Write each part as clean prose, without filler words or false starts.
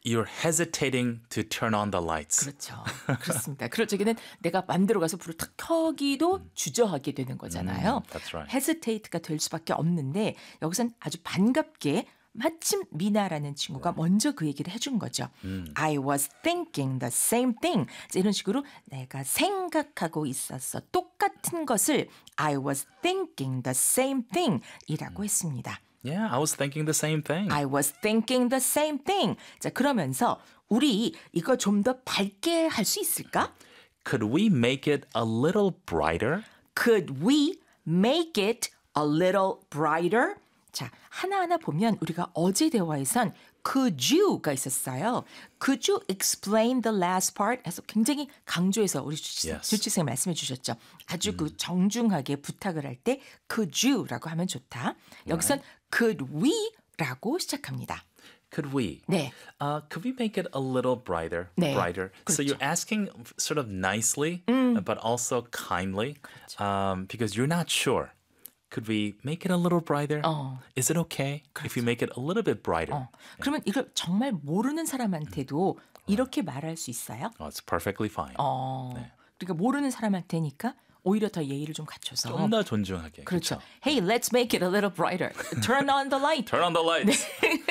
you're hesitating to turn on the lights. 그렇죠. 그렇습니다. 그럴 적에는 내가 맘대로 가서 불을 탁 켜기도 주저하게 되는 거잖아요. That's right. hesitate가 될 수밖에 없는데 여기선 아주 반갑게 마침 미나라는 친구가 먼저 그 얘기를 해준 거죠. I was thinking the same thing. 이런 식으로 내가 생각하고 있었어. 똑같은 것을 I was thinking the same thing 이라고 했습니다. Yeah, I was thinking the same thing. I was thinking the same thing. 자, 그러면서 우리 이거 좀 더 밝게 할 수 있을까? Could we make it a little brighter? Could we make it a little brighter? 자, 하나하나 보면 우리가 어제 대화에선 could you가 있었어요. Could you explain the last part? 해서 굉장히 강조해서 우리 Yes. 주치생 말씀해 주셨죠. 아주 그 정중하게 부탁을 할 때 could you라고 하면 좋다. 여기선 could we라고 시작합니다. Could we? 네. Could we make it a little brighter? 네, Brighter. So 그렇죠. you're asking sort of nicely, but also kindly, because you're not sure. Could we make it a little brighter? Is it okay if we make it a little bit brighter? 그러면 이걸 정말 모르는 사람한테도 이렇게 말할 수 있어요? Oh, it's perfectly fine. 그러니까 모르는 사람한테니까 오히려 더 예의를 좀 갖춰서 좀 더 존중하게. 그렇죠. Hey, let's make it a little brighter. Turn on the light. Turn on the lights.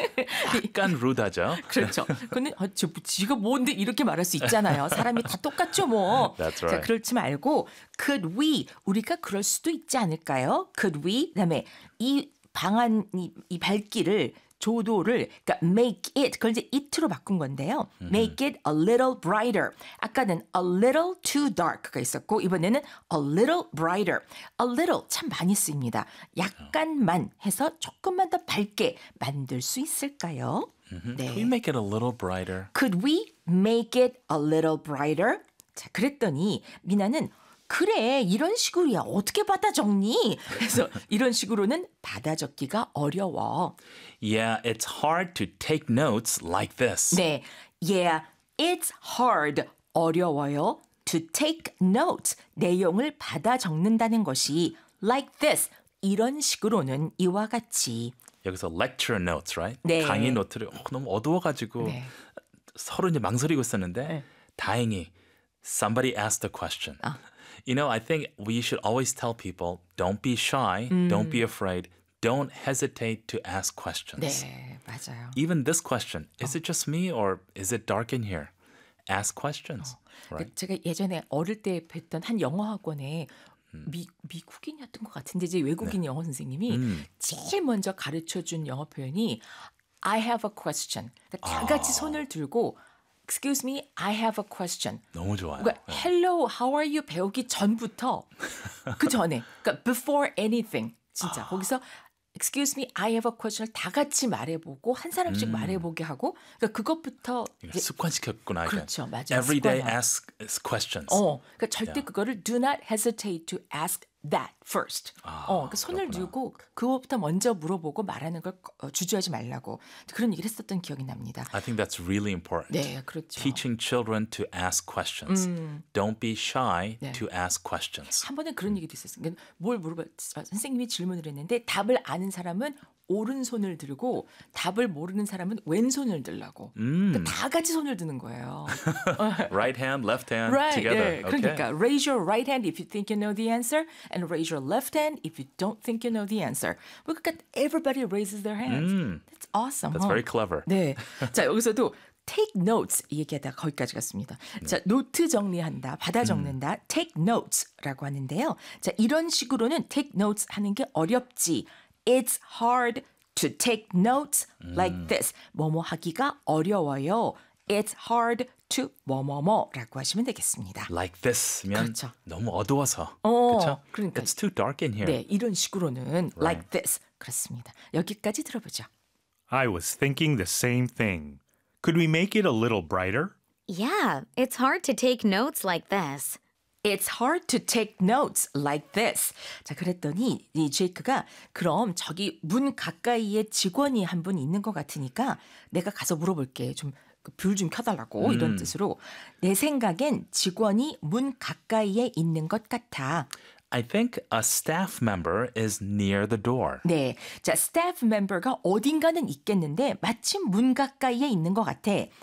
약간 루다죠. 그렇죠. 근데 지가 뭔데 이렇게 말할 수 있잖아요. 사람이 다 똑같죠 뭐. That's 자, right. 그렇지 말고 could we 우리가 그럴 수도 있지 않을까요? Could we 그다음에 이 방안 이 밝기를 조도를 그러니까 make it 그걸 이제 it로 바꾼 건데요. Make it a little brighter. 아까는 a little too dark가 있었고 이번에는 a little brighter. A little 참 많이 쓰입니다. 약간만 해서 조금만 더 밝게 만들 수 있을까요? 네. Could we make it a little brighter? Could we make it a little brighter? 자, 그랬더니 미나는 그래 이런 식으로야 어떻게 받아 적니? 그래서 이런 식으로는 받아 적기가 어려워. Yeah, it's hard to take notes like this. 네, yeah, it's hard 어려워요. To take notes 내용을 받아 적는다는 것이 like this 이런 식으로는 이와 같이. 여기서 lecture notes, right? 네. 강의 노트를 너무 어두워가지고 네. 서로 이제 망설이고 있었는데 다행히 somebody asked a question. You know, I think we should always tell people, don't be shy, don't be afraid, don't hesitate to ask questions. 네, 맞아요. Even this question, is it just me or is it dark in here? Ask questions. Right? 제가 예전에 어릴 때 뵀던 한 영어 학원에 미국인이었던 것 같은데 이제 외국인 영어 선생님이 제일 먼저 가르쳐준 영어 표현이 I have a question. 그러니까 다 같이 손을 들고 Excuse me, I have a question. 너무 좋아요. 그러니까 Hello, how are you 배우기 전부터 그 전에 그러니까 before anything 진짜 거기서 Excuse me, I have a question을 다 같이 말해보고 한 사람씩 말해보게 하고 그러니까 그것부터 이제 습관시켰구나. 그렇죠, 맞아요. Every day 습관화. ask questions. 그러니까 절대 그거를 do not hesitate to ask that first. 그러니까 손을 그렇구나. 들고 그거부터 먼저 물어보고 말하는 걸 주저하지 말라고 그런 얘기를 했었던 기억이 납니다. I think that's really important. 네, 그렇죠. Teaching children to ask questions. Don't be shy 네. to ask questions. 한 번은 그런 얘기도 있었어요. 그러니까 뭘 선생님이 질문을 했는데 답을 아는 사람은 오른손을 들고 답을 모르는 사람은 왼손을 들라고. 그러니까 다 같이 손을 드는 거예요. Right hand, left hand, Right. together. 네. Okay. 그러니까 raise your right hand if you think you know the answer and raise your left hand if you don't think you know the answer. 그러니까 everybody raises their hands. That's awesome. That's very clever. 네. 자, 여기서도 take notes 얘기하다가 거기까지 갔습니다. 자, 노트 정리한다, 받아 적는다, take notes라고 하는데요. 자, 이런 식으로는 take notes 하는 게 어렵지. It's hard to take notes like this. 뭐뭐 하기가 어려워요. It's hard to 뭐뭐뭐라고 하시면 되겠습니다. Like this면 그렇죠. 너무 어두워서. 그렇죠? 그러니까. It's too dark in here. 네, 이런 식으로는 like this. 그렇습니다. 여기까지 들어보죠. I was thinking the same thing. Could we make it a little brighter? Yeah, it's hard to take notes like this. It's hard to take notes like this. 자, 그랬더니 이 제이크가 그럼 저기 문 가까이에 직원이 한 분 있는 것 같으니까 내가 가서 물어볼게. 좀 불 좀 켜달라고 이런 뜻으로 내 생각엔 직원이 문 가까이에 있는 것 같아. I think a staff member is near the door. 네, 자, staff member가 어딘가는 있겠는데 마침 문 가까이에 있는 것 같아.